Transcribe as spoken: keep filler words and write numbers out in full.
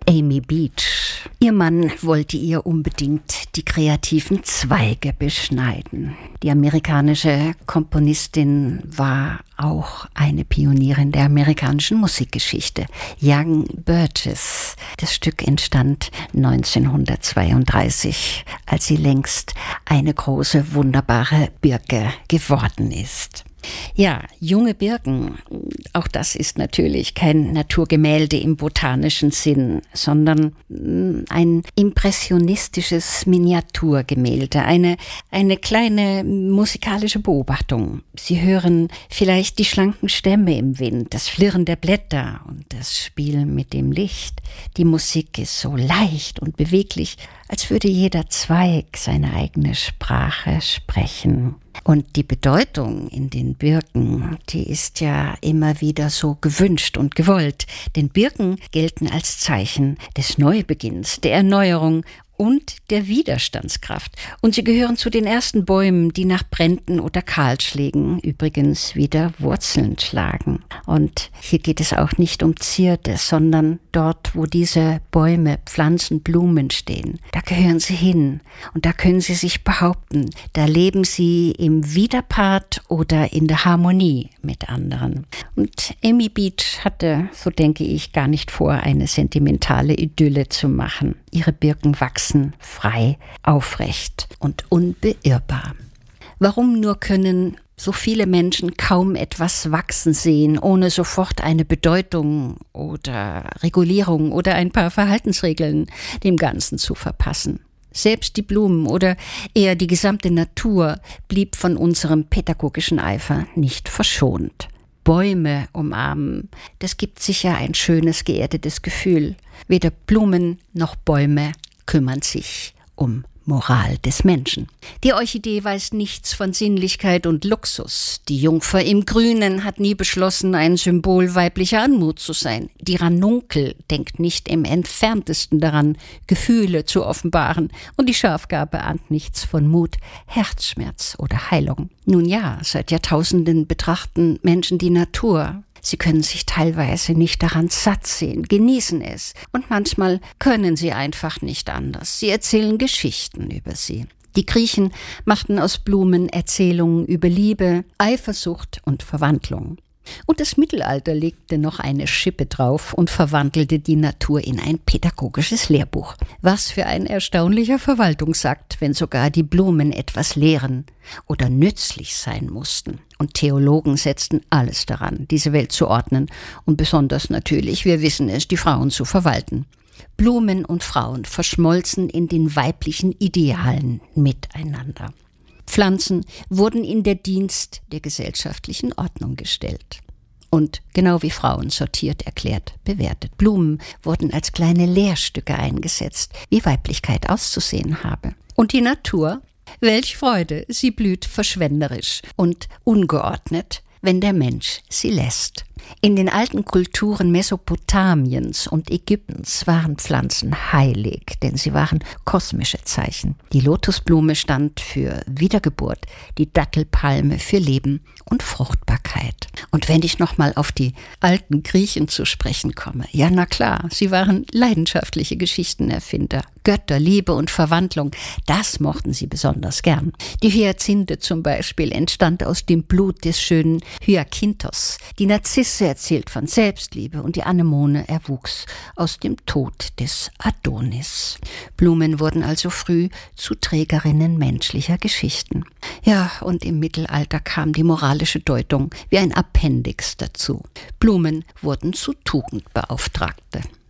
Amy Beach. Ihr Mann wollte ihr unbedingt die kreativen Zweige beschneiden. Die amerikanische Komponistin war auch eine Pionierin der amerikanischen Musikgeschichte. Young Burgess. Das Stück entstand neunzehnhundertzweiunddreißig, als sie längst eine große, wunderbare Birke geworden ist. Ja, junge Birken, auch das ist natürlich kein Naturgemälde im botanischen Sinn, sondern ein impressionistisches Miniaturgemälde, eine, eine kleine musikalische Beobachtung. Sie hören vielleicht die schlanken Stämme im Wind, das Flirren der Blätter und das Spielen mit dem Licht. Die Musik ist so leicht und beweglich, als würde jeder Zweig seine eigene Sprache sprechen. Und die Bedeutung in den Birken, die ist ja immer wieder so gewünscht und gewollt. Denn Birken gelten als Zeichen des Neubeginns, der Erneuerung und der Widerstandskraft. Und sie gehören zu den ersten Bäumen, die nach Bränden oder Kahlschlägen übrigens wieder Wurzeln schlagen. Und hier geht es auch nicht um Zierde, sondern dort, wo diese Bäume, Pflanzen, Blumen stehen, da gehören sie hin und da können sie sich behaupten. Da leben sie im Widerpart oder in der Harmonie mit anderen. Und Amy Beach hatte, so denke ich, gar nicht vor, eine sentimentale Idylle zu machen. Ihre Birken wachsen frei, aufrecht und unbeirrbar. Warum nur können so viele Menschen kaum etwas wachsen sehen, ohne sofort eine Bedeutung oder Regulierung oder ein paar Verhaltensregeln dem Ganzen zu verpassen? Selbst die Blumen oder eher die gesamte Natur blieb von unserem pädagogischen Eifer nicht verschont. Bäume umarmen, das gibt sicher ein schönes, geerdetes Gefühl. Weder Blumen noch Bäume kümmern sich um Moral des Menschen. Die Orchidee weiß nichts von Sinnlichkeit und Luxus. Die Jungfer im Grünen hat nie beschlossen, ein Symbol weiblicher Anmut zu sein. Die Ranunkel denkt nicht im Entferntesten daran, Gefühle zu offenbaren. Und die Schafgarbe ahnt nichts von Mut, Herzschmerz oder Heilung. Nun ja, seit Jahrtausenden betrachten Menschen die Natur. Sie können sich teilweise nicht daran satt sehen, genießen es. Und manchmal können sie einfach nicht anders. Sie erzählen Geschichten über sie. Die Griechen machten aus Blumen Erzählungen über Liebe, Eifersucht und Verwandlung. Und das Mittelalter legte noch eine Schippe drauf und verwandelte die Natur in ein pädagogisches Lehrbuch. Was für ein erstaunlicher Verwaltungsakt, wenn sogar die Blumen etwas lehren oder nützlich sein mussten. Und Theologen setzten alles daran, diese Welt zu ordnen und besonders natürlich, wir wissen es, die Frauen zu verwalten. Blumen und Frauen verschmolzen in den weiblichen Idealen miteinander. Pflanzen wurden in der Dienst der gesellschaftlichen Ordnung gestellt. Und genau wie Frauen sortiert, erklärt, bewertet. Blumen wurden als kleine Lehrstücke eingesetzt, wie Weiblichkeit auszusehen habe. Und die Natur? Welch Freude, sie blüht verschwenderisch und ungeordnet, wenn der Mensch sie lässt. In den alten Kulturen Mesopotamiens und Ägyptens waren Pflanzen heilig, denn sie waren kosmische Zeichen. Die Lotusblume stand für Wiedergeburt, die Dattelpalme für Leben und Fruchtbarkeit. Und wenn ich nochmal auf die alten Griechen zu sprechen komme, ja na klar, sie waren leidenschaftliche Geschichtenerfinder. Götter, Liebe und Verwandlung, das mochten sie besonders gern. Die Hyazinthe zum Beispiel entstand aus dem Blut des schönen Hyakinthos. Die Narzisse erzählt von Selbstliebe und die Anemone erwuchs aus dem Tod des Adonis. Blumen wurden also früh zu Trägerinnen menschlicher Geschichten. Ja, und im Mittelalter kam die moralische Deutung wie ein Appendix dazu. Blumen wurden zu Tugendbeauftragte.